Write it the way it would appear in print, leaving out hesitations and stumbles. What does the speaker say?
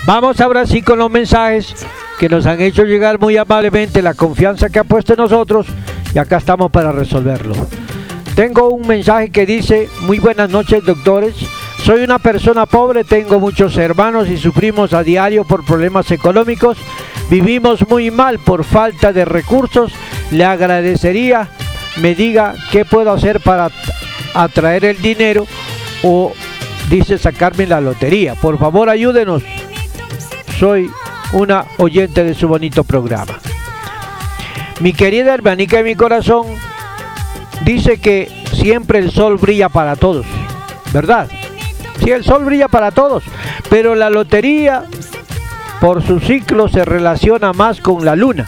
Vamos ahora sí con los mensajes que nos han hecho llegar muy amablemente, la confianza que ha puesto en nosotros, y acá estamos para resolverlo. Tengo un mensaje que dice: muy buenas noches, doctores. Soy una persona pobre, tengo muchos hermanos y sufrimos a diario por problemas económicos. Vivimos muy mal por falta de recursos. Le agradecería me diga qué puedo hacer para atraer el dinero, o dice sacarme la lotería. Por favor, ayúdenos. Soy una oyente de su bonito programa. Mi querida hermanica de mi corazón, dice que siempre el sol brilla para todos, ¿verdad? Sí, el sol brilla para todos, pero la lotería por su ciclo se relaciona más con la luna.